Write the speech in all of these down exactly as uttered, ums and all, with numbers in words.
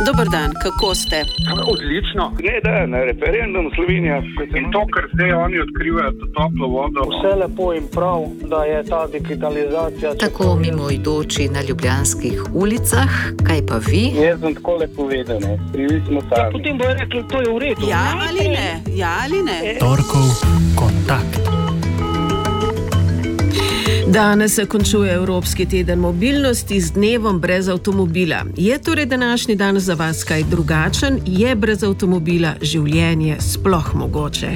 Dober dan, kako ste? Odlično. Ne, da, na referendum Slovenija. In to, kar zdaj oni odkrivajo, to toplo vodo. Vse lepo in prav, da je ta digitalizacija. Tako mimoidoči na ljubljanskih ulicah, kaj pa vi? Jaz sem tako lepo povedal, ne. Krivi smo sami. Ja, potem bojo rekli, to je v redu. Ja ali ne? Ja ali ne? Torkov kontakt. Danes se končuje Evropski teden mobilnosti z dnevom brez avtomobila. Je torej današnji dan za vas kaj drugačen? Je brez avtomobila življenje sploh mogoče?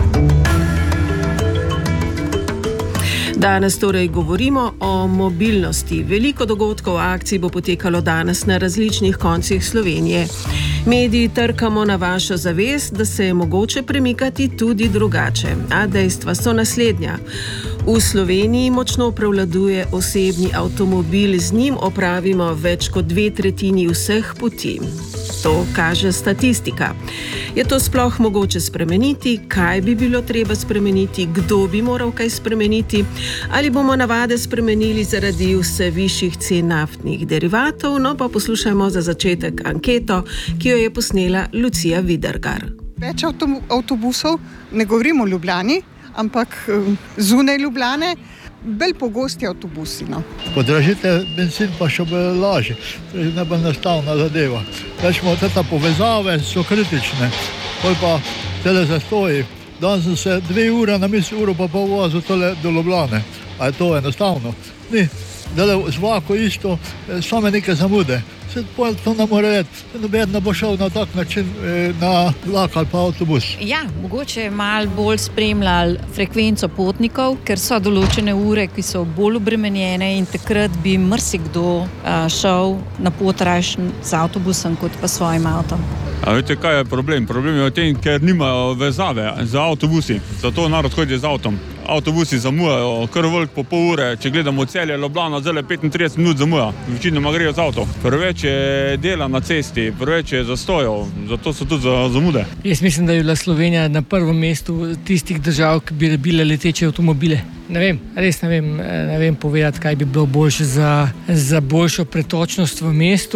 Danes torej govorimo o mobilnosti. Veliko dogodkov, akcij bo potekalo danes na različnih koncih Slovenije. Mediji trkamo na vašo zavest, da se je mogoče premikati tudi drugače. A dejstva so naslednja. V Sloveniji močno prevladuje osebni avtomobil, z njim opravimo več kot dve tretjini vseh poti. To kaže statistika. Je to sploh mogoče spremeniti? Kaj bi bilo treba spremeniti? Kdo bi moral kaj spremeniti? Ali bomo navade spremenili zaradi vse višjih cen naftnih derivatov? No, pa poslušajmo za začetek anketo, ki jo je posnela Lucija Vidergar. Več avtobusov, ne govorimo o Ljubljani, ampak zunaj Ljubljane, bolj pogosti avtobusi. No. Podražite benzin, pa še bo lažje, ne bo enostavna zadeva. Rečemo, te povezave so kritične, pol pa tele zastoji. Danes sem se dve ure na misli uro pa pol vozil tole do Ljubljane. A je to enostavno? Ni. Dele z vlako isto, same neke zamude. Se to ne more reči, noben ne bo šel na tak način na vlak ali pa avtobus. Ja, mogoče malo bolj spremljali frekvenco potnikov, ker so določene ure, ki so bolj obremenjene in takrat bi marsikdo šel na pot raje z avtobusom kot pa svojim avtom. A veste, kaj je problem? Problem je v tem, ker nimajo vezave za avtobusi, zato narod hodi z avtom. Avtobusi zamujajo kar veliko po pol ure, če gledamo Celje, Ljubljana, zdaj petintrideset minut zamuja, večinoma grejo z avtom. Preveč je dela na cesti, preveč je zastojev, zato so tudi zamude. Jaz mislim, da je bila Slovenija na prvem mestu tistih držav, ki bi rabile leteče avtomobile. Ne vem, res ne vem, ne vem povedati, kaj bi bilo boljše za, za boljšo pretočnost v mestu.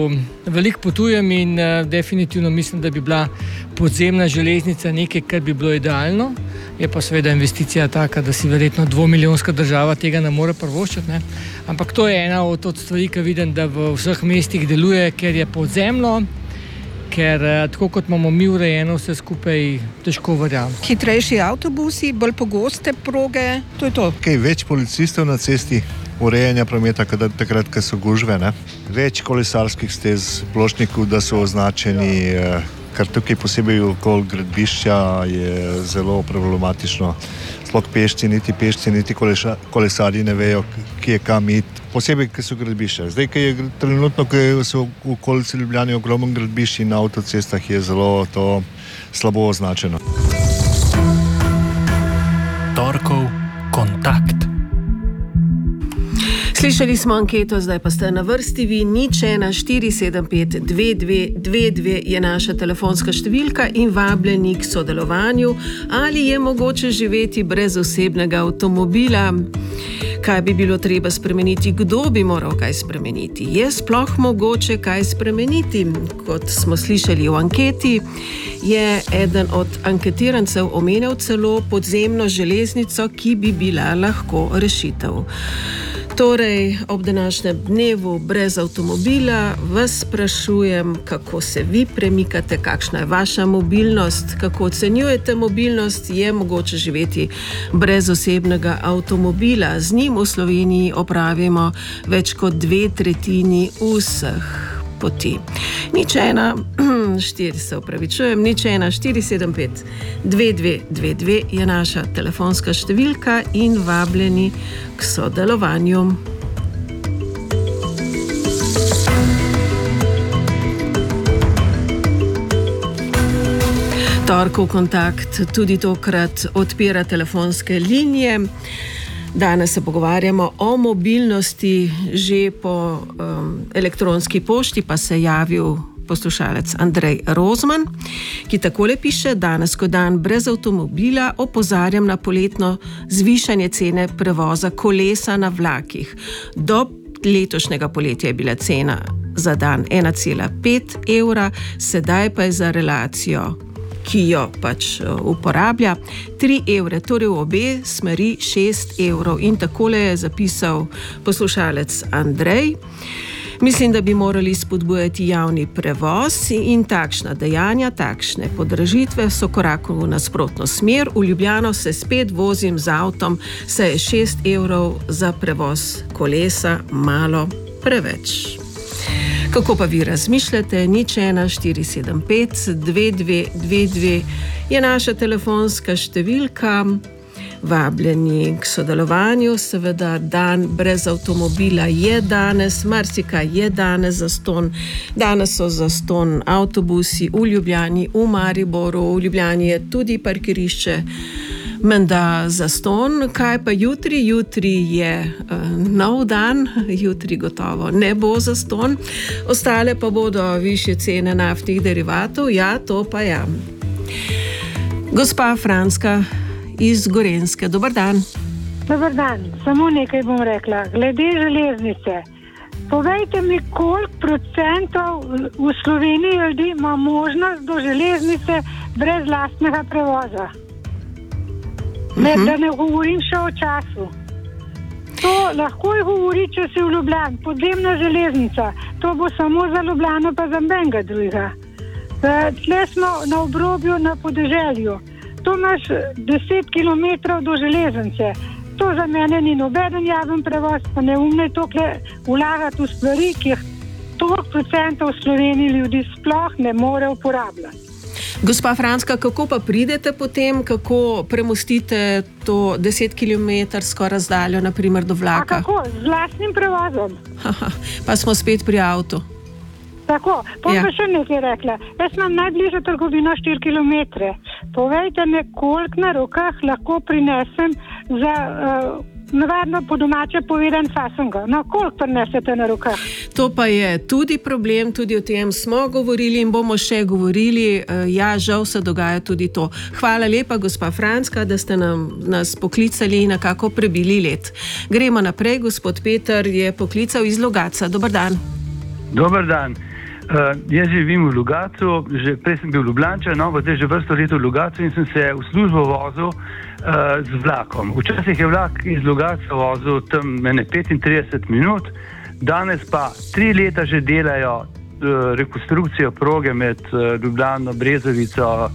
Veliko potujem in definitivno mislim, da bi bila podzemna železnica nekaj, kar bi bilo idealno. Je pa seveda investicija taka, da si verjetno dvomilijonska država tega ne more privoščiti, ne. Ampak to je ena od, od stvari, ki vidim, da v vseh mestih deluje, ker je podzemno, ker tako kot imamo mi urejeno vse skupaj, težko verjamem. Hitrejši avtobusi, bolj pogoste proge, to je to. Kaj, več policistov na cesti, urejanja prometa, takrat, ko so gužve, ne? Več kolesarskih stez, pločnikov, da so označeni, kar tukaj posebej okoli gradbišča je zelo problematično. Sploh pešci, niti pešci, niti kolesarji ne vejo, ki je kam iti. Posebej, ki so gradbišča. Zdaj, ki je trenutno, ki so v okolici Ljubljane ogromen gradbišč in na avtocestah, je zelo to slabo označeno. Torkov kontakt. Slišali smo anketo, zdaj pa ste na vrsti vi. Nič ena štiri sedem pet dve dve dve dve je naša telefonska številka in vabljeni k sodelovanju. Ali je mogoče živeti brez osebnega avtomobila? Kaj bi bilo treba spremeniti? Kdo bi moral kaj spremeniti? Je sploh mogoče kaj spremeniti? Kot smo slišali v anketi, je eden od anketirancev omenil celo podzemno železnico, ki bi bila lahko rešitev. Torej, ob današnjem dnevu brez avtomobila vas sprašujem, kako se vi premikate, kakšna je vaša mobilnost, kako ocenjujete mobilnost, je mogoče živeti brez osebnega avtomobila. Z njim v Sloveniji opravimo več kot dve tretjini vseh poti. Nič ena, štiri se upravičujem, nič ena, štiri sedem pet dve dve dve dve je naša telefonska številka in vabljeni k sodelovanju. Torkov kontakt tudi tokrat odpira telefonske linije. Danes se pogovarjamo o mobilnosti, že po um, elektronski pošti pa se je javil poslušalec Andrej Rozman, ki takole piše: danes, ko dan brez avtomobila, opozarjam na poletno zvišanje cene prevoza kolesa na vlakih. Do letošnjega poletja je bila cena za dan ena cela pet evra, sedaj pa je za relacijo, ki jo pač uporablja, tri evre, torej v obe smeri šest evrov. In takole je zapisal poslušalec Andrej. Mislim, da bi morali spodbujati javni prevoz in takšna dejanja, takšne podražitve so korak v nasprotno smer. V Ljubljano se spet vozim z avtom, saj je šest evrov za prevoz kolesa malo preveč. Kako pa vi razmišljate? nič ena štiri sedem pet dve dve dve dve je naša telefonska številka. Vabljeni k sodelovanju, seveda dan brez avtomobila je danes, marsikaj je danes zastonj. Danes so zastonj avtobusi v Ljubljani, v Mariboru, v Ljubljani je tudi parkirišče menda zastonj. Kaj pa jutri? Jutri je uh, nov dan, jutri gotovo ne bo zastonj. Ostale pa bodo višje cene naftnih derivatov, ja, to pa ja. Gospa Franska iz Gorenjske, dober dan. Dober dan, samo nekaj bom rekla. Glede železnice, povejte mi, koliko procentov v Sloveniji ljudi ima možnost do železnice brez lastnega prevoza. Ne, uh-huh. Da ne govorim še o času. To lahko je govori, če si v Ljubljani, podzemna železnica. To bo samo za Ljubljano, pa za benga drugega. Tle smo na obrobju, na podeželju. To imaš deset kilometrov do železnice. To za mene ni nobeden javen prevoz, pa neumno je tokle vlagati v stvari, ki jih toliko procentov v Sloveniji ljudi sploh ne more uporabljati. Gospa Franska, kako pa pridete potem, kako premostite to deset kilometrsko razdaljo, naprimer do vlaka? A kako? Z lastnim prevozom. Aha, pa smo spet pri avtu. Tako, pa ja. Pa še nekaj rekla. Jaz imam najbližjo trgovino štiri kilometre. Povejte me, koliko na rokah lahko prinesem za, uh, navadno po domače povedan fasenga. Na koliko prinesete na rokah? To pa je tudi problem, tudi o tem smo govorili in bomo še govorili. Uh, ja, žal se dogaja tudi to. Hvala lepa, gospa Franska, da ste nam, nas poklicali in nekako prebili let. Gremo naprej, gospod Peter je poklical iz Logatca. Dobar dan. Dobar dan. Uh, jaz živim v Logatcu, že prej sem bil Ljubljančan, no, pa zdaj že vrsto let v Logatcu in sem se v službo vozil uh, z vlakom. Včasih je vlak iz Logatca vozil tam mene petintrideset minut, danes pa tri leta že delajo uh, rekonstrukcijo proge med uh, Ljubljano, Brezovico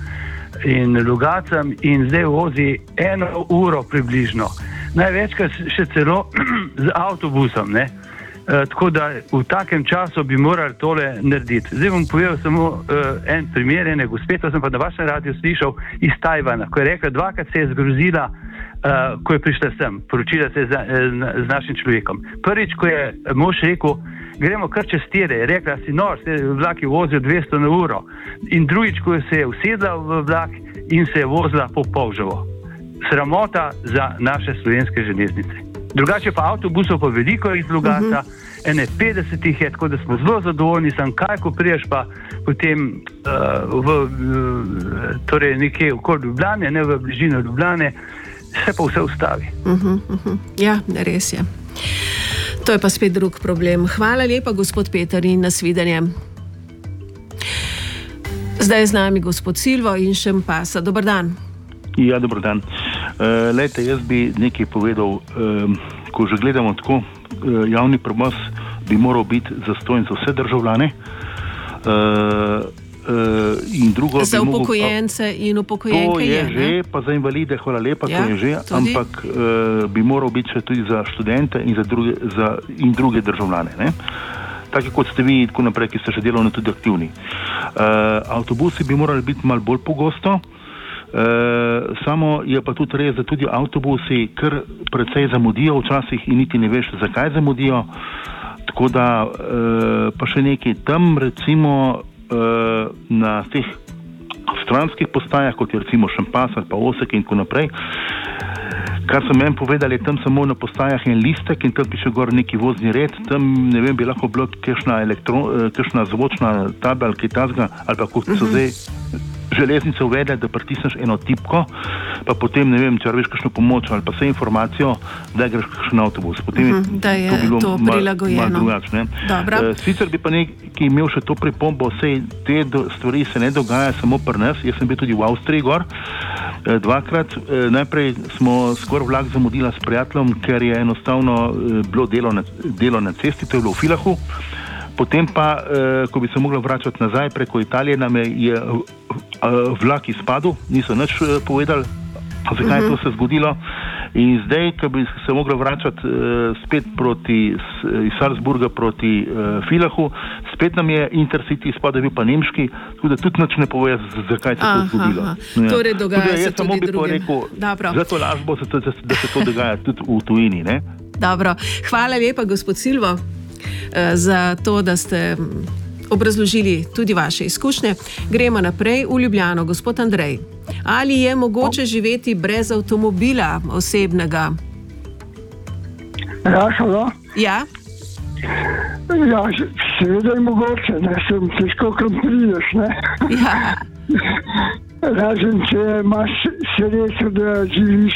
in Logatcem in zdaj vozi eno uro približno. Največkrat še celo z avtobusom, ne? Uh, tako da v takem času bi morali tole narediti. Zdaj bom povedal samo uh, en primer, ene gospe, to sem pa na vašem radiju slišal iz Tajvana, ko je rekla, dvakrat se je zgrozila, uh, ko je prišla sem, poročila se z, z našim človekom. Prvič, ko je mož rekel, gremo kar čez tire, je rekla, si nor, se vlak je vozil dvesto na uro. In drugič, ko se je usedla v vlak in se je vozila po polževo. Sramota za naše slovenske železnice. Drugače pa avtobusov pa veliko iz Logatca, uh-huh. ene petdeset je, tako da smo zelo zadovoljni, sem kaj, ko priješ pa potem uh, v, uh, torej nekje okoli Ljubljane, ne v bližino Ljubljane, se pa vse ustavi. Uh-huh, uh-huh. Ja, res je. To je pa spet drug problem. Hvala lepa, gospod Peter, in nasvidenje. Zdaj je z nami gospod Silvo in Šempasa. Dobar dan. Ja, dober dan. Uh, lejte, jaz bi nekaj povedal, uh, ko že gledamo tako, uh, javni prevoz bi moral biti zastojen za vse državljane. Uh, uh, in drugo za bi upokojence mogel, in upokojenke to je, je že, ne? Pa za invalide, hvala lepa, ja, to je že, tudi? Ampak uh, bi moral biti še tudi za študente in, za druge, za, in druge državljane, ne? Tako kot ste vi, tako naprej, ki ste še delovno tudi aktivni. Uh, avtobusi bi morali biti malo bolj pogosto. Uh, samo je pa tudi res, da tudi avtobusi kar precej zamudijo včasih in niti ne veš, zakaj zamudijo. Tako da uh, pa še nekaj tam recimo uh, na teh stranskih postajah, kot je recimo Šempas ali pa Osek in tako naprej, kar so meni povedali, tam samo na postajah en listek in tam piše gor neki vozni red, tam ne vem, bi lahko bilo kakšna, elektro, kakšna zvočna tabel, kaj tazga, ali pa kot so zdaj železnice uvedle, da pritisneš eno tipko, pa potem, ne vem, če rabiš kakšno pomoč ali pa vse informacijo, da greš kakšen avtobus. Potem uh -huh, da je to, bilo to prilagojeno. Mal, mal drugačne. E, sicer bi pa nekaj imel še to pripombo, vse te do, stvari se ne dogaja samo pri nas. Jaz sem bil tudi v Avstriji gor e, dvakrat. E, najprej smo skoraj vlak zamudila s prijateljem, ker je enostavno e, bilo delo na, delo na cesti, to je bilo v Vilahu. Potem pa, eh, ko bi se mogla vračati nazaj preko Italije, nam je, je eh, vlak izpadel, niso nič eh, povedali, zakaj uh -huh. to se zgodilo. In zdaj, ko bi se mogla vračati eh, spet proti, s, iz Salzburga proti eh, Vilahu, spet nam je Intercity izpadel, bil pa nemški, tako da tudi nič ne pove, zakaj se aha, to zgodilo. Ja. Torej, dogaja tudi se tudi drugim. Zato lažbo, da se to dogaja tudi v tujini. Ne? Dobro. Hvala lepa, gospod Silvo, za to, da ste obrazložili tudi vaše izkušnje. Gremo naprej v Ljubljano. Gospod Andrej, ali je mogoče živeti brez avtomobila osebnega? Ja, šalo? Ja? Ja, seveda je mogoče, ne, sem težko, kam prideš, ne. Ja. Razen, če imaš srečo, da živiš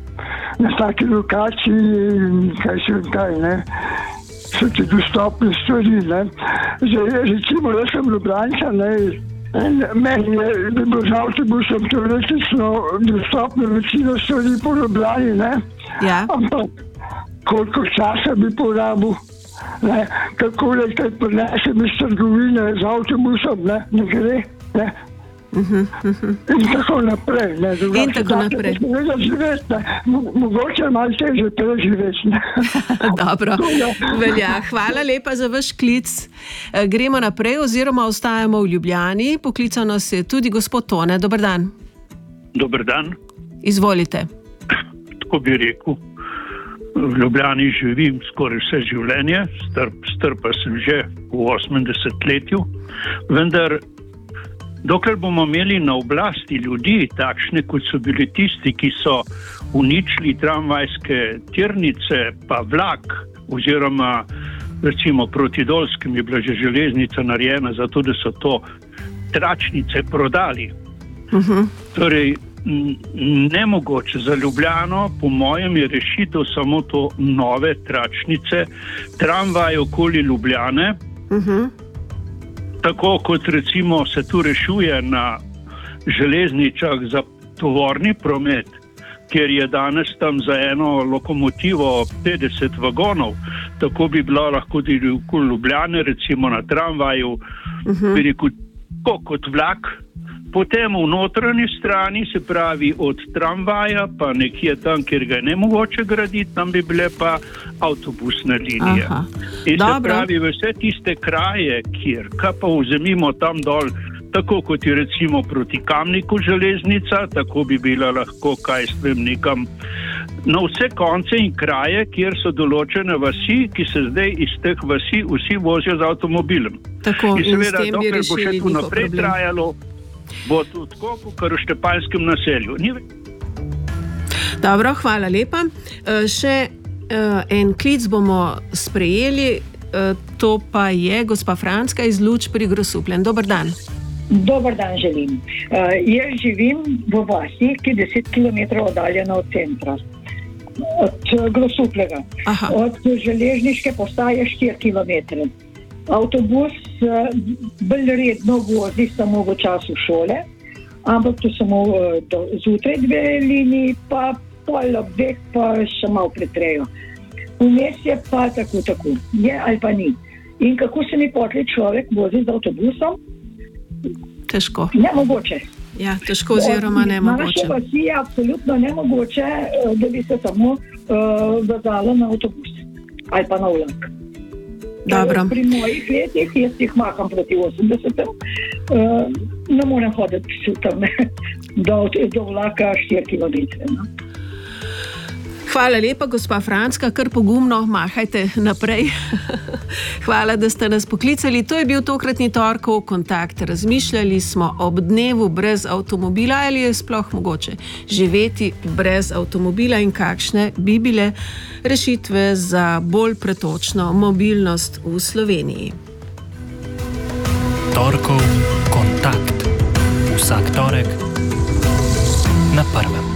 na taki lokaciji in kaj se kaj, ne. So ti dostopne stvari, ne. Zdaj, recimo, jaz sem Ljubljančan, ne, meni je, da bo z avtobusom teoretično dostopno večino stvari po Ljubljani, ne. Ja. Ampak koliko časa bi porabil, ne, kako le kaj prinesem iz trgovine z avtobusom, ne, ne gre, ne. Uh-huh, uh-huh. In tako naprej. Ne, in tako naprej. Živeti, mogoče malo teže preživeti. Dobro, velja. Hvala lepa za vaš klic. Gremo naprej oziroma ostajamo v Ljubljani. Poklicano se je tudi gospod Tone. Dober dan. Dober dan. Izvolite. Tako bi rekel, v Ljubljani živim skoraj vse življenje, star, star pa sem že v osemdesetem letju, vendar dokler bomo imeli na oblasti ljudi, takšne kot so bili tisti, ki so uničili tramvajske tirnice, pa vlak, oziroma recimo proti Dolskem je bila že železnica narejena zato, da so to tračnice prodali. Uh-huh. Torej, nemogoče za Ljubljano, po mojem, je rešitev samo to nove tračnice, tramvaj okoli Ljubljane, uh-huh. tako kot recimo se tu rešuje na železničah za tovorni promet, kjer je danes tam za eno lokomotivo petdeset vagonov, tako bi bilo lahko tudi okoli Ljubljane, recimo na tramvaju, uh-huh. bi rekel, kot vlak. Potem v notranji strani, se pravi od tramvaja, pa nekje tam, kjer ga je nemogoče graditi, tam bi bile pa avtobusne linije. Aha. In Dobro. se pravi, vse tiste kraje, kjer, kaj pa vzemimo tam dol, tako kot je recimo proti Kamniku železnica, tako bi bila lahko, kaj s tem nekam, na vse konce in kraje, kjer so določene vasi, ki se zdaj iz teh vasi vsi vozijo z avtomobilem. Tako, in seveda, in dokler bo še tu naprej problem. trajalo, bo to tako, kot v Štepanskem naselju. Ni... Dobro, hvala lepa. Še en klic bomo sprejeli, to pa je gospa Franska iz Luč pri Grosupljem. Dober dan. Dober dan želim. Jaz živim v vasi, ki je deset kilometrov oddaljena od centra, od Grosupljega. Od železniške postaje štiri kilometre. Avtobus bolj redno vozi samo v času šole, ampak to samo do, zjutraj dve liniji, pa pol ob dveh pa še malo pretrejo. Vmes je pa tako, tako. Je ali pa ni. In kako se mi potli človek vozi z avtobusom? Težko. Nemogoče. Ja, težko oziroma nemogoče. Naše vasi je absolutno nemogoče, da bi se samo uh, vezalo na avtobus ali pa na vlak. Dobro. Pri mojih letih, jaz jih makam proti osemdesetem, uh, ne morem hoditi tam do, do vlaka štiri kilometre. No? Hvala lepa, gospa Franska, kar pogumno mahajte naprej. Hvala, da ste nas poklicali. To je bil tokratni torkov kontakt. Razmišljali smo ob dnevu brez avtomobila, ali je sploh mogoče živeti brez avtomobila in kakšne bi bile rešitve za bolj pretočno mobilnost v Sloveniji. Torkov kontakt. Vsak torek na prvem.